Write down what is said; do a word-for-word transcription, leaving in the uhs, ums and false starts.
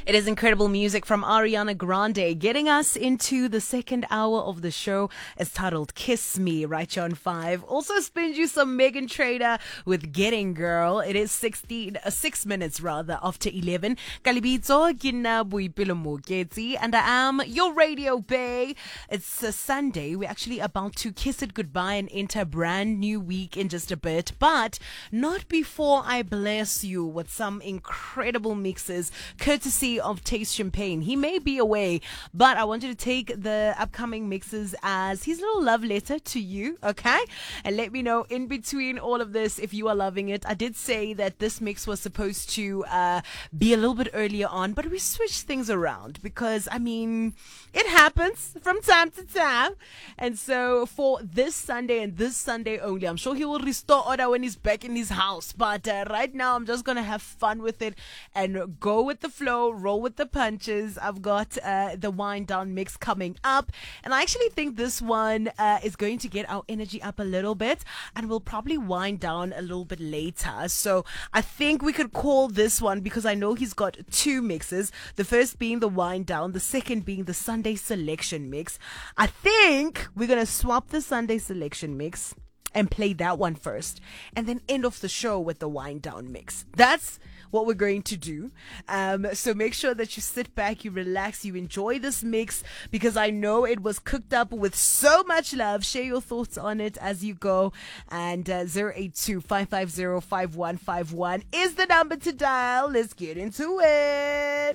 It is incredible music from Ariana Grande getting us into the second hour of the show. It's titled Kiss Me, right here on five. Also spins you some Megan Trainor with Getting Girl. It is sixteen, uh, six minutes rather after eleven. Kalibito, Gina Buipilo Moketi, and I am your radio bay. It's a Sunday. We're actually about to kiss it goodbye and enter a brand new week in just a bit, but not before I bless you with some incredible mixes courtesy of Taste Champagne. He may be away, but I want you to take the upcoming mixes as his little love letter to you, okay? And let me know in between all of this if you are loving it. I did say that this mix was supposed to uh, be a little bit earlier on, but we switched things around because, I mean, it happens from time to time. And so for this Sunday and this Sunday only, I'm sure he will restore order when he's back in his house. But uh, right now, I'm just going to have fun with it and go with the flow, roll with the punches. I've got uh, the wind down mix coming up, and I actually think this one uh, is going to get our energy up a little bit, and we'll probably wind down a little bit later. So I think we could call this one, because I know he's got two mixes, the first being the wind down, the second being the Sunday selection mix. I think we're going to swap the Sunday selection mix and play that one first, and then end off the show with the wind down mix. That's what we're going to do. Um, so make sure that you sit back, you relax, you enjoy this mix, because I know it was cooked up with so much love. Share your thoughts on it as you go. And uh, zero eight two, five five zero, five one five one is the number to dial. Let's get into it.